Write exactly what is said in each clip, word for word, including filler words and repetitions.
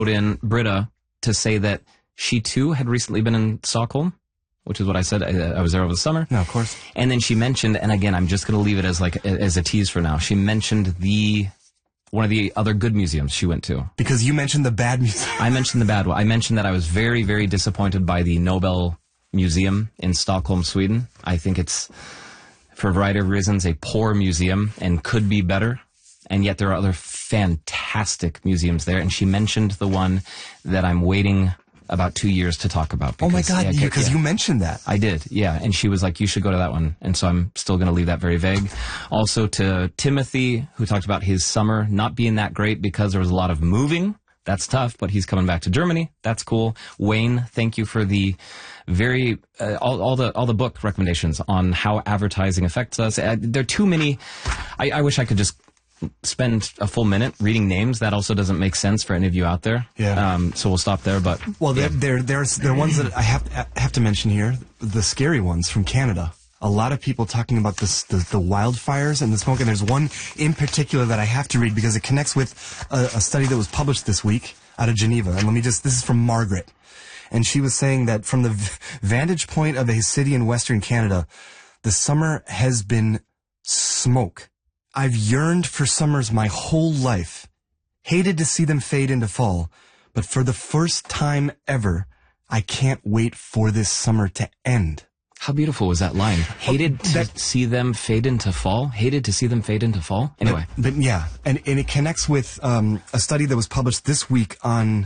in Britta to say that she too had recently been in Stockholm, which is what I said. I, I was there over the summer. No, of course. And then she mentioned, and again, I'm just going to leave it as like as a tease for now. She mentioned the one of the other good museums she went to. Because you mentioned the bad museum. I mentioned the bad one. I mentioned that I was very, very disappointed by the Nobel Museum in Stockholm, Sweden. I think it's, for a variety of reasons, a poor museum and could be better. And yet there are other fantastic museums there. And she mentioned the one that I'm waiting about two years to talk about. Because, oh my God, because yeah, yeah. you mentioned that. I did, yeah. And she was like, you should go to that one. And so I'm still going to leave that very vague. Also to Timothy, who talked about his summer not being that great because there was a lot of moving. That's tough, but he's coming back to Germany. That's cool. Wayne, thank you for the very, uh, all, all the all the book recommendations on how advertising affects us. Uh, there are too many. I, I wish I could just spend a full minute reading names. That also doesn't make sense for any of you out there. Yeah. Um, so we'll stop there. But well, yeah. there, there, there's there are ones that I have I have to mention here. The scary ones from Canada. A lot of people talking about this, the, the wildfires and the smoke. And there's one in particular that I have to read because it connects with a, a study that was published this week out of Geneva. And let me just, this is from Margaret. And she was saying that from the v- vantage point of a city in Western Canada, the summer has been smoke. I've yearned for summers my whole life, hated to see them fade into fall, but for the first time ever, I can't wait for this summer to end. How beautiful was that line? Hated to that, see them fade into fall? Hated to see them fade into fall? Anyway. But, but yeah, and, and it connects with um, a study that was published this week on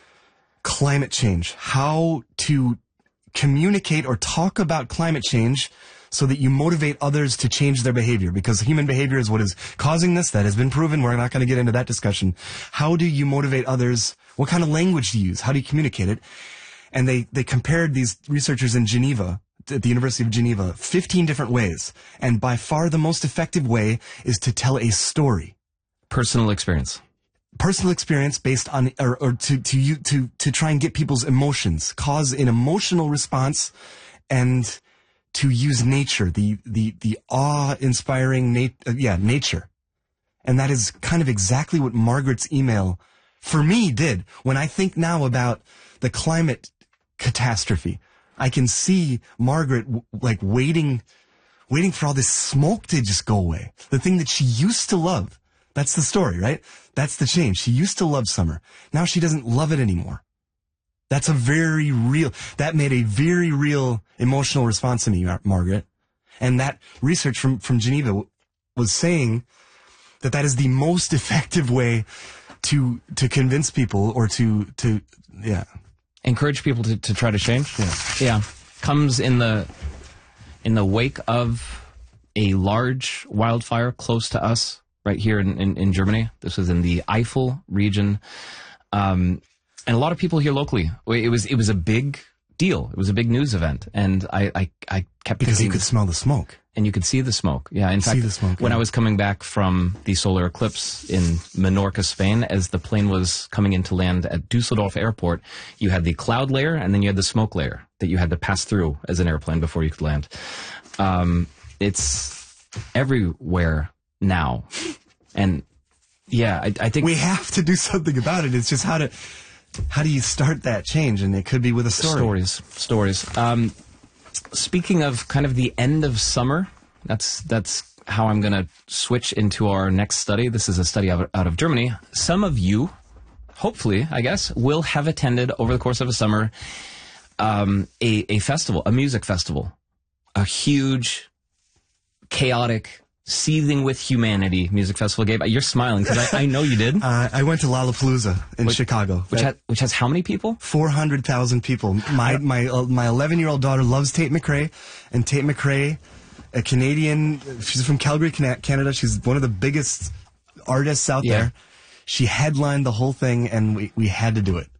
climate change. How to communicate or talk about climate change so that you motivate others to change their behavior. Because human behavior is what is causing this. That has been proven. We're not going to get into that discussion. How do you motivate others? What kind of language do you use? How do you communicate it? And they, they compared these researchers in Geneva, at the University of Geneva, fifteen different ways. And by far the most effective way is to tell a story. Personal experience. Personal experience based on, or, or to, to, you, to, to try and get people's emotions, cause an emotional response, and to use nature, the, the, the awe-inspiring, nat- uh, yeah, nature. And that is kind of exactly what Margaret's email, for me, did. When I think now about the climate catastrophe, I can see Margaret w- like waiting, waiting for all this smoke to just go away. The thing that she used to love. That's the story, right? That's the change. She used to love summer. Now she doesn't love it anymore. That's a very real, that made a very real emotional response to me, Mar- Margaret. And that research from, from Geneva w- was saying that that is the most effective way to, to convince people or to, to, yeah. Encourage people to, to try to change. Yeah. Yeah. Comes in the, in the wake of a large wildfire close to us right here in, in, in Germany. This was in the Eifel region. Um, and a lot of people here locally, it was, it was a big deal. It was a big news event. And I, I, I kept because thinking, you could smell the smoke. And you could see the smoke. Yeah. In see fact, the smoke, when yeah. I was coming back from the solar eclipse in Menorca, Spain, as the plane was coming in to land at Dusseldorf Airport, you had the cloud layer and then you had the smoke layer that you had to pass through as an airplane before you could land. Um, it's everywhere now. And yeah, I, I think we have to do something about it. It's just how to, how do you start that change? And it could be with a story. Stories, stories. Um, Speaking of kind of the end of summer, that's that's how I'm going to switch into our next study. This is a study out, out of Germany. Some of you, hopefully, I guess, will have attended over the course of a summer um, a, a festival, a music festival, a huge, chaotic, seething with humanity music festival. Gabe, you're smiling because I, I know you did. Uh, I went to Lollapalooza in which, Chicago. Which, ha- which has how many people? four hundred thousand people. My my uh, my eleven-year-old daughter loves Tate McRae, and Tate McRae, a Canadian, she's from Calgary, Canada. She's one of the biggest artists out yeah. there. She headlined the whole thing, and we, we had to do it.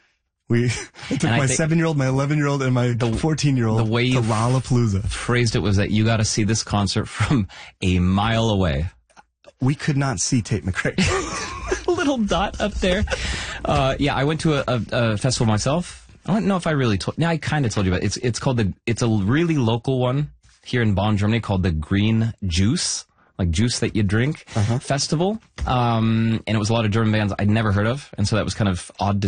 We I took and my I seven-year-old, my eleven-year-old, and my fourteen-year-old the way to Lollapalooza. Phrased it was that you got to see this concert from a mile away. We could not see Tate McRae. A little dot up there. Uh, yeah, I went to a, a, a festival myself. I don't know if I really told. Yeah, I kind of told you about it. It's it's called the. It's a really local one here in Bonn, Germany, called the Green Juice. like juice that you drink Uh-huh. festival. Um, and it was a lot of German bands I'd never heard of. And so that was kind of odd to